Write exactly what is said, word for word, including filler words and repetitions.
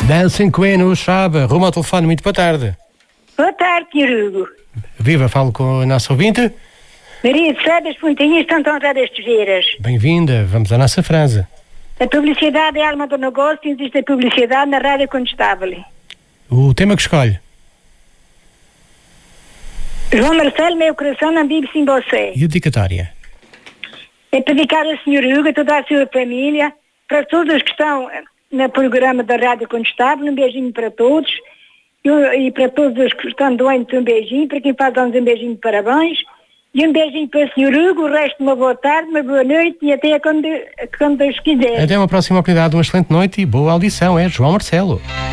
Dancing Queen, no Chave, rumo ao telefone, muito boa tarde. Boa tarde, Hugo. Viva, falo com a nossa ouvinte. Maria de Sá das Pontinhas, tanto honradas Tejeiras. Bem-vinda, vamos à nossa frase. A publicidade é a alma do negócio e existe a publicidade na Rádio Condestável. O tema que escolhe? João Marcelo, meu coração não vive sem você. E a dedicatória? É para dedicar ao senhor Hugo, a toda a sua família, para todos os que estão no programa da Rádio Condestável, um beijinho para todos. E, e para todos os que estão doentes, um beijinho. Para quem faz anos, um beijinho de parabéns. E um beijinho para o senhor Hugo, o resto uma boa tarde, uma boa noite e até quando, quando Deus quiser. Até uma próxima oportunidade, uma excelente noite e boa audição, é João Marcelo.